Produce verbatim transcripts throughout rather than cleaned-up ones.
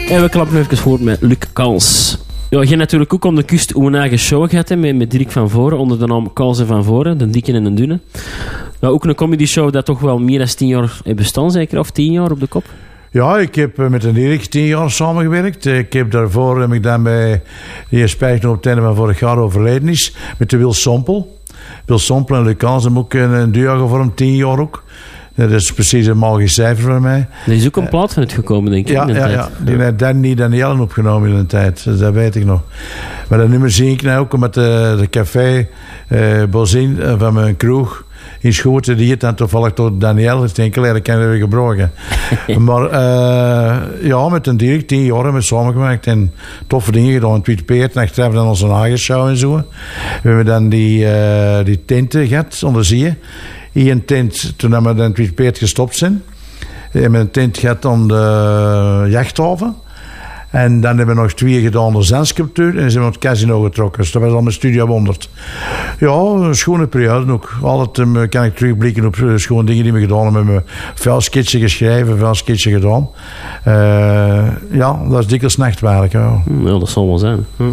En we klappen even voor met Luc Kals. Ja, je hebt natuurlijk ook om de kust een eigen show gehad hè, met, met Dirk van Voren, onder de naam Kals en van Voren, de dikke en de dunne. Ja, ook een comedy show dat toch wel meer dan tien jaar heeft bestaan, zeker? Of tien jaar op de kop? Ja, ik heb met de Dirk tien jaar samengewerkt. Ik heb daarvoor heb ik dan bij de heer Spijker op het einde van vorig jaar overleden is, met de Wil Sompel. Wil Sompel en Luc Kals hebben ook een, een duo gevormd, tien jaar ook. Dat is precies een magisch cijfer voor mij. Er is ook een plaat van het gekomen, denk ik. Ja, in de ja, tijd. ja. Die heeft Danny Daniellen opgenomen in de tijd. Dus dat weet ik nog. Maar dat nummer zie ik nou ook met de, de café uh, Bozin uh, van mijn kroeg in Schoten. Die het dan toevallig tot Daniel is. Denk ik, dat kan weer gebroken. Maar uh, ja, met een direct tien jaar hebben we samengemaakt en toffe dingen gedaan. Tweet Peert en achteraf dan onze eigen show en zo. We hebben dan die, uh, die tenten gehad onder zie je. In een tent, toen we dan Tweet Peert gestopt zijn. We hebben een tent gehad aan de jachthaven. En dan hebben we nog twee gedaan de zandsculptuur. En zijn we naar het casino getrokken. Dus dat was al mijn Studio honderd. Ja, een schone periode ook. Altijd um, kan ik terugblikken op uh, schone dingen die we gedaan hebben. We hebben veel sketchen geschreven, veel sketchen gedaan. Uh, ja, dat is dikwijls nachtwerk. Ja. Ja, dat zal wel zijn. Hm.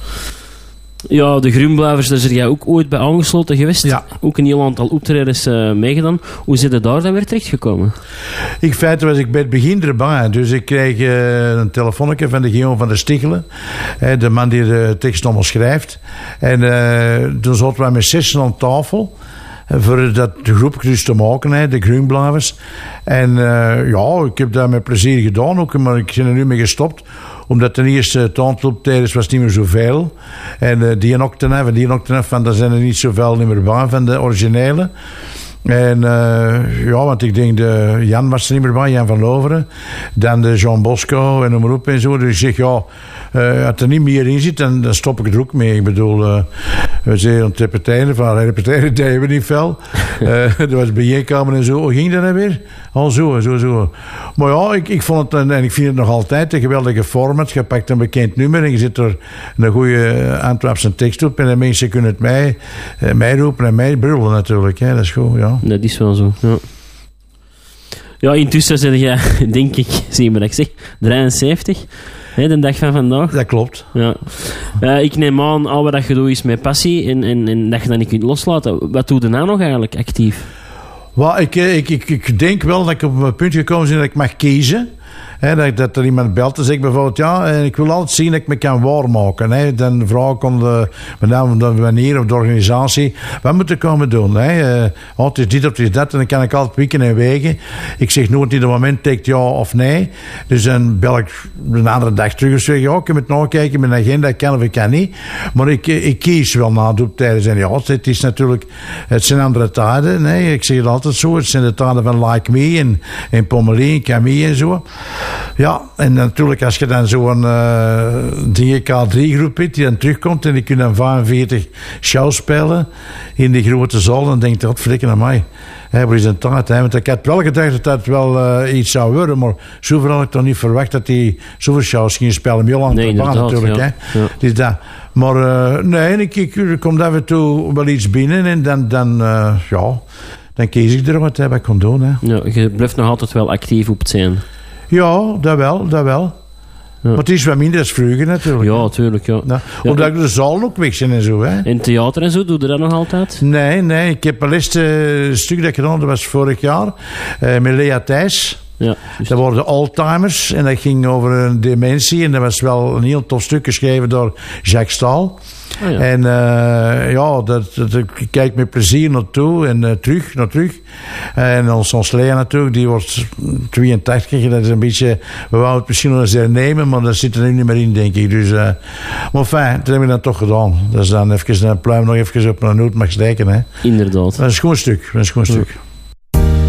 Ja, de Groenblijvers, daar zit jij ook ooit bij aangesloten geweest. Ja. Ook een heel aantal optredens uh, meegedaan. Hoe zit je daar dan weer terechtgekomen? In feite was ik bij het begin erbij. Dus ik kreeg uh, een telefoonnetje van de Guillaume van der Stichelen. Uh, de man die de tekst allemaal schrijft. En uh, toen zaten wij met zes aan tafel. Voor dat de groep dus te maken, hè, de Groenblijvers. En uh, ja, ik heb dat met plezier gedaan ook. Maar ik ben er nu mee gestopt. Omdat ten eerste het aantal tijdens was niet meer zoveel. En uh, die octen, die octen, van daar zijn er niet zoveel niet meer bij van de originele. En uh, ja, want ik denk, de Jan was er niet meer bij, Jan van Loveren. Dan de Jean Bosco en noem maar op en zo. Dus ik zeg, ja, uh, als er niet meer in zit, dan, dan stop ik er ook mee. Ik bedoel, uh, we zijn aan het repeteren, van repeteren deden we niet veel. uh, er was bijeenkomen en zo. Hoe ging dat dan weer? Al zo, zo, zo. Maar ja, ik, ik vond het, en ik vind het nog altijd een geweldige format. Je pakt een bekend nummer en je zit er een goede Antwerpse tekst op. En de mensen kunnen het mij, uh, mij roepen en mij brullen natuurlijk. Hè. Dat is goed, ja. Dat is wel zo, ja. Ja, intussen zeg jij, denk ik, zie je me dat ik zeg, drieënzeventig, hè, de dag van vandaag. Dat klopt. Ja. Uh, ik neem aan, al wat je doet is met passie en, en, en dat je dat niet kunt loslaten. Wat doe je nou nog eigenlijk actief? Well, ik, ik, ik, ik denk wel dat ik op een punt gekomen ben dat ik mag kiezen. He, dat, dat er iemand belt en zegt bijvoorbeeld, ja, ik wil altijd zien dat ik me kan waarmaken. He. Dan vraag ik aan de, met name de manier of de organisatie, wat moet ik komen doen? He. Uh, oh, het is dit of het is dat, en dan kan ik altijd wikken en wegen. Ik zeg nooit in het moment, tikt ja of nee. Dus dan bel ik een andere dag terug en zeg, ja, ik moet nakijken, mijn agenda kan of ik kan niet. Maar ik, ik kies wel na de tijdens. En ja, het is natuurlijk, het zijn andere tijden. Nee, ik zeg het altijd zo, het zijn de tijden van Like Me en, en Pommelie en Camille en zo. Ja, en natuurlijk als je dan zo'n uh, D K drie groep hebt die dan terugkomt en die kunnen dan vijfenveertig shows spelen in die grote zaal, dan denk je, wat flikken aan mij. Hé, waar is een tijd? Hè? Want ik had wel gedacht dat dat wel uh, iets zou worden, maar zoveel had ik toch niet verwacht dat die zoveel shows gingen spelen. Heel lang nee, te baan natuurlijk. Ja. Hè? Ja. Dus dat. Maar uh, nee, ik, ik, er komt af en toe wel iets binnen en dan, dan uh, ja, dan kies ik er wat, hè, wat ik kon doen. Hè. Ja, je blijft nog altijd wel actief op het zijn. Ja, dat wel, dat wel. Ja. Maar het is wat minder als vroeger natuurlijk. Ja, natuurlijk. Ja. Ja. Ja, omdat de zaal ook weg zijn en zo. Hè. in theater en zo, doe je dat nog altijd? Nee, nee. Ik heb een laatste stuk dat ik gedaan, dat was vorig jaar, uh, met Lea Thijs. Ja, dat waren de Alzheimer's en dat ging over een dementie. En dat was wel een heel tof stuk geschreven door Jacques Staal. Oh ja. En uh, ja, dat, dat, ik kijk met plezier naartoe en uh, terug, naar terug. En ons, ons Lea natuurlijk, die wordt tweeëntachtig. Dat is een beetje, we wouden het misschien nog eens hernemen, maar dat zit er nu niet meer in, denk ik. Dus, uh, maar fijn, dat hebben we dan toch gedaan. Dat is dan even een pluim nog even op een noot mag steken. Hè. Inderdaad. Dat is een schoon stuk, dat is een schoon stuk.